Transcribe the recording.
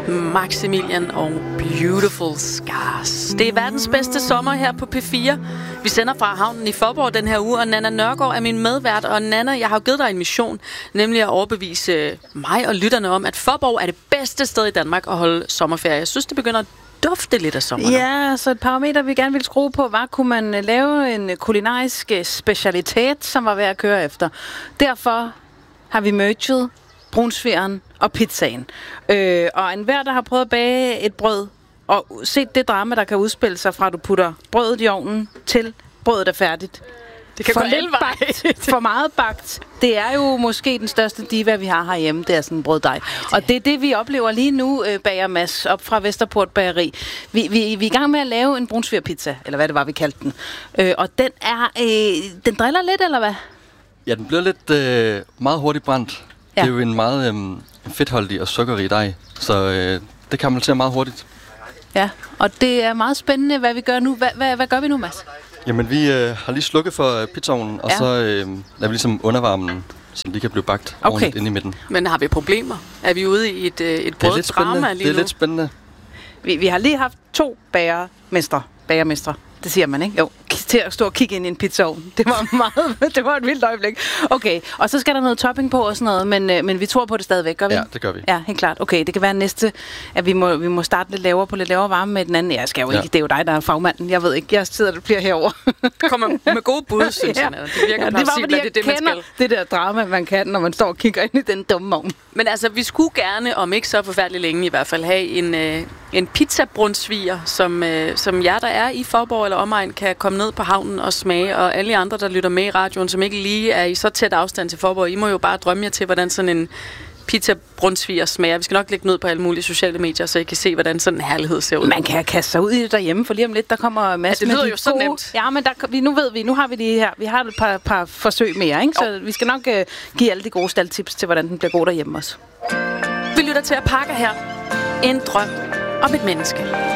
Maximilian og Beautiful Scars. Det er verdens bedste sommer her på P4. Vi sender fra havnen i Faaborg den her uge, og Nanna Nørgaard er min medvært. Og Nanna, jeg har jo givet dig en mission, nemlig at overbevise mig og lytterne om, at Faaborg er det bedste sted i Danmark at holde sommerferie. Jeg synes, det begynder at dufte lidt af sommer. Ja, så et parameter, vi gerne ville skrue på, var, kunne man lave en kulinarisk specialitet, som var værd at køre efter. Derfor har vi merget brunsvigeren og pizzaen. Og enhver, der har prøvet at bage et brød, og set det drama, der kan udspille sig fra, du putter brødet i ovnen, til brødet er færdigt. Det kan for gå alle veje. For meget bagt. Det er jo måske den største diva, vi har herhjemme. Det er sådan en brøddej. Og det er det, vi oplever lige nu, bager Mads op fra Vesterport Bageri. Vi er i gang med at lave en brunsvigerpizza, eller hvad det var, vi kaldte den. Og den er... den driller lidt, eller hvad? Ja, den bliver lidt meget hurtigt brændt. Ja. Det er jo en meget fedtholdig og sukkerrig dej, så det kan man til meget hurtigt. Ja, og det er meget spændende, hvad vi gør nu. Hvad gør vi nu, Mads? Jamen, vi har lige slukket for pizzaovnen, og så lader vi ligesom undervarmen, så den lige kan blive bagt ordentligt inde i midten. Men har vi problemer? Er vi ude i et brøddrama lige nu? Det er lidt spændende. Vi har lige haft 2 bagermestre. Det siger man, ikke? Jo, til at stå og kigge ind i en pizzaovn. Det var et vildt øjeblik. Okay, og så skal der noget topping på og sådan noget, men vi tror på det stadigvæk, gør vi? Ja, det gør vi. Ja, helt klart. Okay, det kan være næste, at vi må starte lidt lavere på lidt lavere varme med den anden. Jeg skal jo ikke, det er jo dig, der er fagmanden. Jeg ved ikke, jeg sidder der bliver herovre. Kommer med gode bud, synes jeg. Det virker plausibelt, at det er det, man skal. Det der drama, man kan, når man står og kigger ind i den dumme ovn. Men altså, vi skulle gerne, om ikke så forfærdeligt længe i hvert fald, have en pizzabrunsviger, som jer, der er i Faaborg eller omegn, kan komme ned på havnen og smage, og alle andre, der lytter med i radioen, som ikke lige er i så tæt afstand til Faaborg, I må jo bare drømme jer til, hvordan sådan en pizzabrunsviger smager. Vi skal nok lægge ned på alle mulige sociale medier, så I kan se, hvordan sådan en herlighed ser ud. Man kan kaste sig ud i det derhjemme, for lige om lidt, der kommer masser. Ja, det lyder jo så nemt. Ja, men nu har vi det her. Vi har et par forsøg mere, ikke? Så vi skal nok give alle de gode staldtips til, hvordan den bliver god derhjemme også. Vi lytter til at pakke her. En drøm om et menneske.